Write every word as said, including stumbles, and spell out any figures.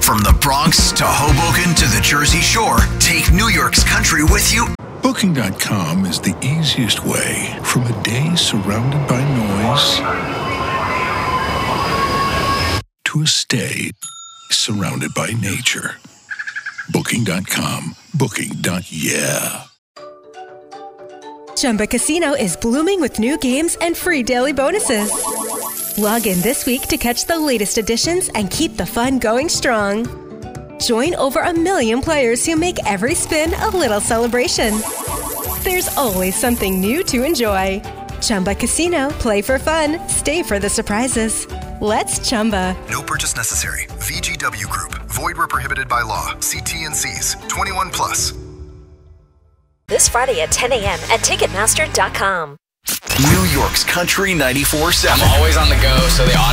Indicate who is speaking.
Speaker 1: From the Bronx to Hoboken to the Jersey Shore, take New York's country with you.
Speaker 2: Booking dot com is the easiest way from a day surrounded by noise to a stay surrounded by nature. Booking dot com. Booking. Yeah.
Speaker 3: Chumba Casino is blooming with new games and free daily bonuses. Log in this week to catch the latest additions and keep the fun going strong. Join over a million players who make every spin a little celebration. There's always something new to enjoy. Chumba Casino. Play for fun. Stay for the surprises. Let's Chumba.
Speaker 4: No purchase necessary. V G W Group. Void where prohibited by law. See T N Cs. twenty-one plus.
Speaker 5: This Friday at ten a.m. at Ticketmaster dot com.
Speaker 1: New York's Country ninety-four seven.
Speaker 6: I'm always on the go, so they